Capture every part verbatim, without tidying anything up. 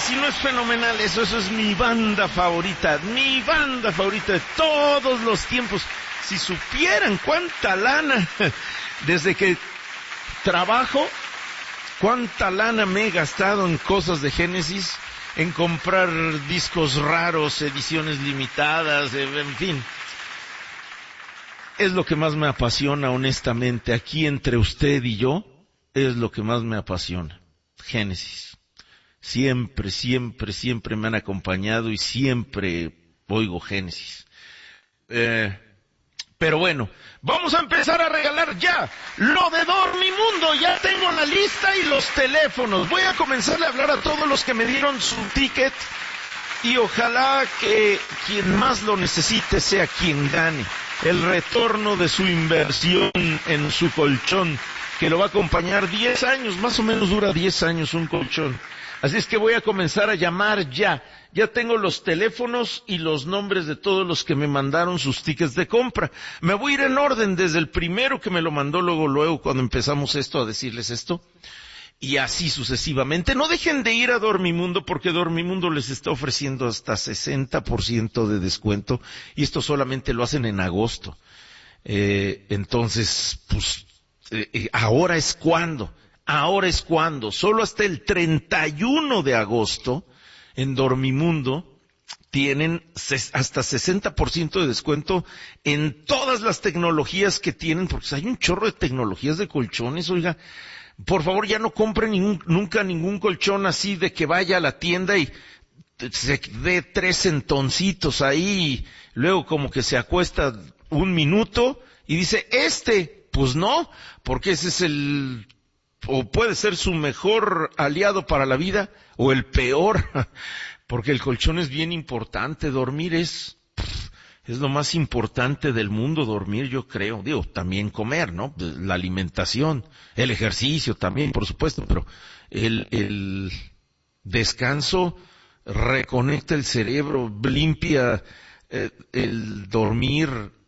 si no es fenomenal eso? Eso es mi banda favorita, mi banda favorita de todos los tiempos. Si supieran cuánta lana, desde que trabajo, cuánta lana me he gastado en cosas de Génesis, en comprar discos raros, ediciones limitadas, en fin. Es lo que más me apasiona, honestamente, aquí entre usted y yo, es lo que más me apasiona. Génesis. Siempre, siempre, siempre me han acompañado y siempre oigo Génesis. Eh, pero bueno, vamos a empezar a regalar ya lo de Dormimundo. Ya tengo la lista y los teléfonos. Voy a comenzarle a hablar a todos los que me dieron su ticket y ojalá que quien más lo necesite sea quien gane el retorno de su inversión en su colchón, que lo va a acompañar diez años, más o menos dura diez años un colchón. Así es que voy a comenzar a llamar ya. Ya tengo los teléfonos y los nombres de todos los que me mandaron sus tickets de compra. Me voy a ir en orden desde el primero que me lo mandó, luego, luego, cuando empezamos esto, a decirles esto. Y así sucesivamente. No dejen de ir a Dormimundo, porque Dormimundo les está ofreciendo hasta sesenta por ciento de descuento. Y esto solamente lo hacen en agosto. Eh, entonces, pues, eh, ahora es cuando. Ahora es cuando. Solo hasta el treinta y uno de agosto, en Dormimundo, tienen hasta sesenta por ciento de descuento en todas las tecnologías que tienen, porque hay un chorro de tecnologías de colchones, oiga. Por favor, ya no compren ningún, nunca ningún colchón así de que vaya a la tienda y se dé tres centoncitos ahí, y luego como que se acuesta un minuto y dice, este, pues no, porque ese es el, o puede ser su mejor aliado para la vida, o el peor, porque el colchón es bien importante. Dormir es, es lo más importante del mundo, dormir, yo creo. Digo, también comer, ¿no? La alimentación, el ejercicio también, por supuesto, pero el, el descanso reconecta el cerebro, limpia eh, el dormir,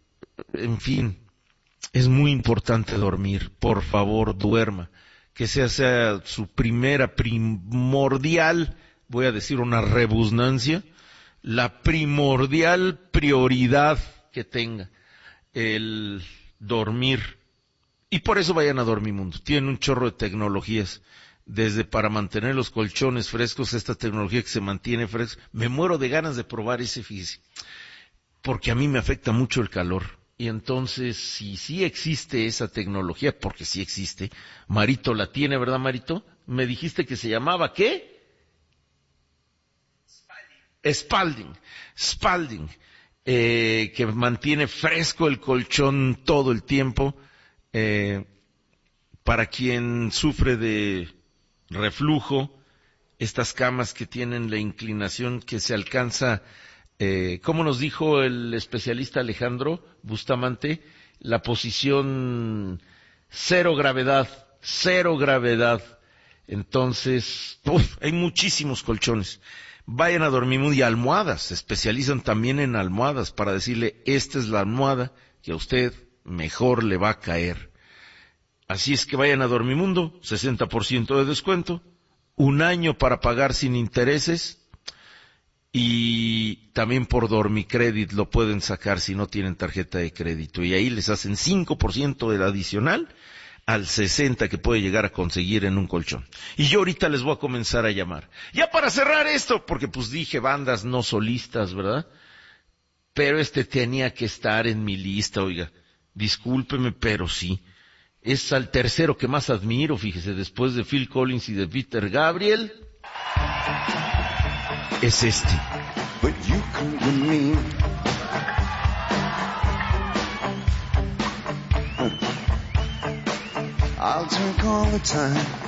en fin, es muy importante dormir. Por favor, duerma. Que sea, sea su primera, primordial, voy a decir una rebusnancia, la primordial prioridad que tenga, el dormir. Y por eso vayan a Dormimundo. Tienen un chorro de tecnologías, desde para mantener los colchones frescos, esta tecnología que se mantiene fresca. Me muero de ganas de probar ese, fíjese, porque a mí me afecta mucho el calor. Y entonces, si sí existe esa tecnología, porque sí existe, Marito la tiene, ¿verdad, Marito? Me dijiste que se llamaba, ¿qué? Spalding. Spalding, eh, que mantiene fresco el colchón todo el tiempo. Eh, para quien sufre de reflujo, estas camas que tienen la inclinación que se alcanza, eh, como nos dijo el especialista Alejandro Bustamante, la posición cero gravedad, cero gravedad. Entonces, uf, hay muchísimos colchones. Vayan a Dormimundo, y almohadas, se especializan también en almohadas para decirle, esta es la almohada que a usted mejor le va a caer. Así es que vayan a Dormimundo, sesenta por ciento de descuento, un año para pagar sin intereses, y también por Dormicredit lo pueden sacar si no tienen tarjeta de crédito, y ahí les hacen cinco por ciento del adicional al sesenta que puede llegar a conseguir en un colchón. Y yo ahorita les voy a comenzar a llamar. Ya para cerrar esto, porque pues dije bandas no solistas, ¿verdad? Pero este tenía que estar en mi lista, oiga. Discúlpeme, pero sí. Es al tercero que más admiro, fíjese, después de Phil Collins y de Peter Gabriel. Es este. But you come to me. I'll drink all the time.